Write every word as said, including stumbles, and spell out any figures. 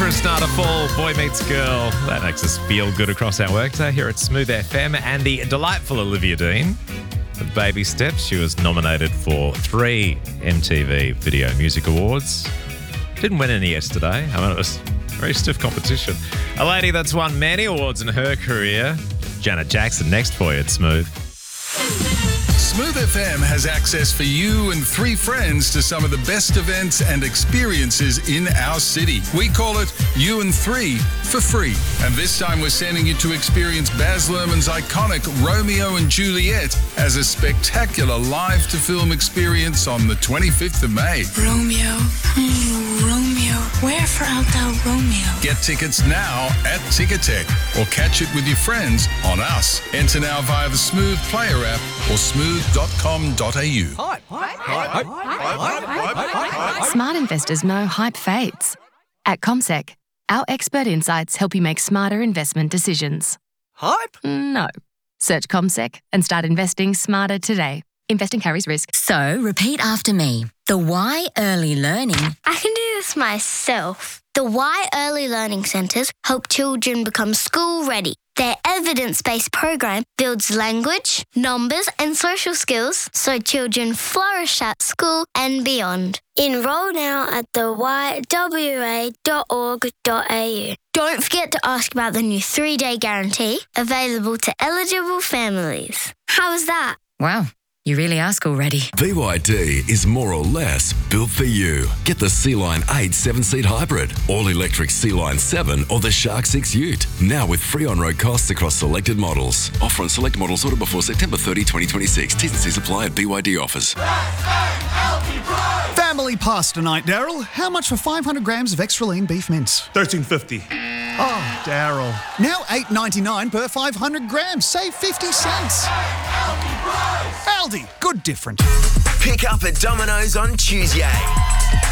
Chris Nada Fall, Boy Meets Girl. That makes us feel good across our workday here at Smooth F M. And the delightful Olivia Dean with Baby Steps. She was nominated for three M T V Video Music Awards. Didn't win any yesterday. I mean, it was a very stiff competition. A lady that's won many awards in her career, Janet Jackson, next for you at Smooth. Smooth F M has access for you and three friends to some of the best events and experiences in our city. We call it You and Three for free. And this time we're sending you to experience Baz Luhrmann's iconic Romeo and Juliet as a spectacular live-to-film experience on the twenty-fifth of May. Romeo, oh, Romeo, wherefore art thou Romeo? Get tickets now at Ticketek or catch it with your friends on Us. Enter now via the Smooth Player app or smooth dot com dot a u. Smart investors know hype fades. At CommSec, our expert insights help you make smarter investment decisions. Hype? No. Search CommSec and start investing smarter today. Investing carries risk. So, repeat after me. The Y Early Learning. I can do this myself. The Y Early Learning Centres help children become school-ready. Their evidence-based program builds language, numbers and social skills so children flourish at school and beyond. Enrol now at the y w a dot org dot a u. Don't forget to ask about the new three-day guarantee available to eligible families. How was that? Wow, you really ask already. B Y D is more or less built for you. Get the Sea-Line eight seven-seat hybrid, all-electric Sea-Line seven or the Shark six Ute. Now with free on-road costs across selected models. Offer on select models ordered before September thirtieth, twenty twenty-six. T's and C's apply at B Y D offers. Family pasta night, Daryl. How much for five hundred grams of extra lean beef mince? thirteen fifty. Oh, Daryl. Now eight ninety-nine per five hundred grams. Save fifty cents. Aldi, good different. Pick up at Domino's on Tuesday.